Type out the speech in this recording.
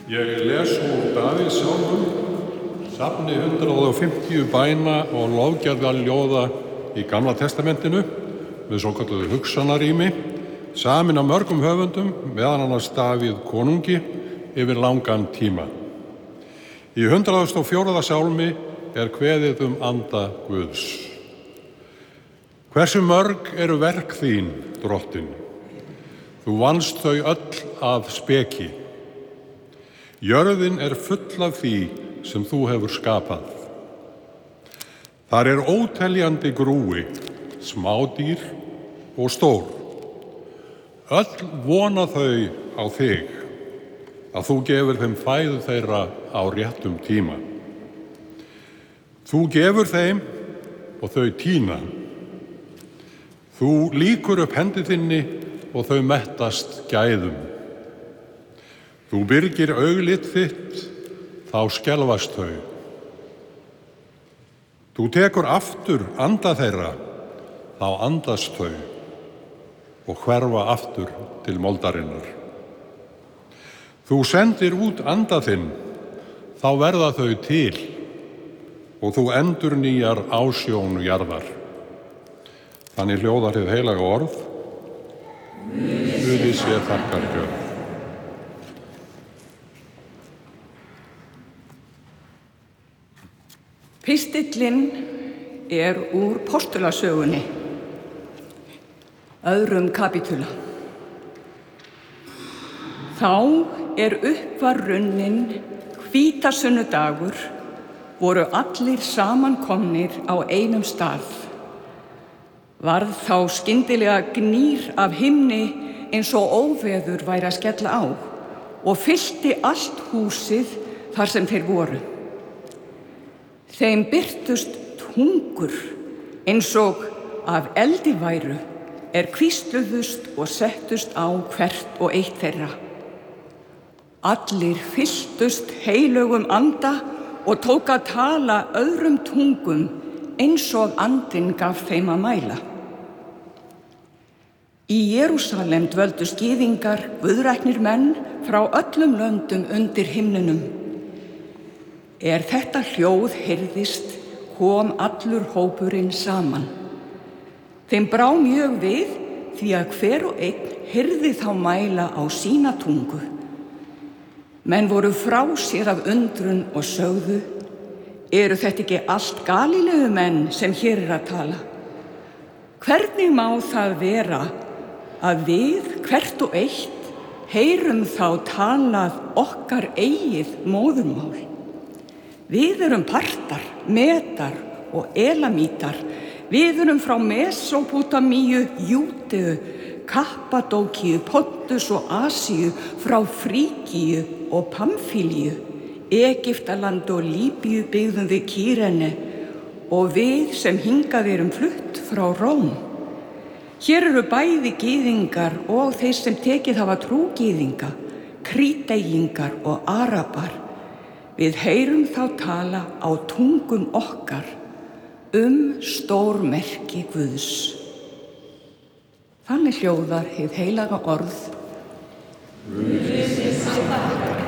Ég les úr Davíðssálmum, safni 150 bæna og lofgerðarljóða í Gamla testamentinu með svokölluðu hugsanarými, samin af mörgum höfundum, meðal annars Davíð konungi, yfir langan tíma. Í 104. sálmi er kveðið anda Guðs. Hversu mörg eru verk þín, Drottinn? Þú vannst þau öll af speki. Jörðin er full af því sem þú hefur skapað. Þar er óteljandi grúi, smádýr og stór. Öll vona þau á þig, að þú gefur þeim fæðu þeirra á réttum tíma. Þú gefur þeim og þau tína. Þú lýkur upp hendi þinni og þau mettast gæðum. Þú byrgir augliti þitt, þá skelfast þau. Þú tekur aftur anda þeirra, þá andast þau og hverfa aftur til moldarinnar. Þú sendir út anda þinn, þá verða þau til og þú endurnýjar ásjón jarðar. Þannig hljóðar hið heilaga orð, Guði sé þakkargjörð. Pistillinn er úr postulasögunni, öðrum kapítula. Þá er upp var runnin hvítasunnudagur, voru allir samankomnir á einum stað. Varð þá skyndilega gnýr af himni eins og óveður væri að skella á og fyllti allt húsið þar sem þeir voru. Þeim birtust tungur eins og af eldi væru hvísluðust og settust á hvert og eitt þeirra. Allir fylltust heilögum anda og tók að tala öðrum tungum eins og andinn gaf þeim að mæla. Í Jerúsalem dvöldu gyðingar, guðræknir menn frá öllum löndum undir himninum. Þetta hljóð heyrðist, kom allur hópurinn saman. Þeim brá mjög við því að hver og einn heyrði þá mæla á sína tungu. Menn voru frá sér af undrun og sögðu, eru þetta ekki allt Galíleu menn sem hér að tala? Hvernig má það vera að við, hvert og eitt, heyrum þá talað okkar eigið móðurmál? Við erum partar, Medar og Elamítar. Við erum frá Mesópótamíu, Júdeu, Kappadókíu, Pontus og Asíu, frá Fríkíu og Pamfílíu, Egyptaland og Líbíu byggðum við Kýrene og við sem hingað erum flutt frá Róm. Hér eru bæði gyðingar og þeir sem tekið hafa trú gyðinga, Kríteyingar og Arabar. Við heyrum þá tala á tungum okkar stórmerki Guðs. Þannig hljóðar hið heilaga orð. Guði sé þakkað.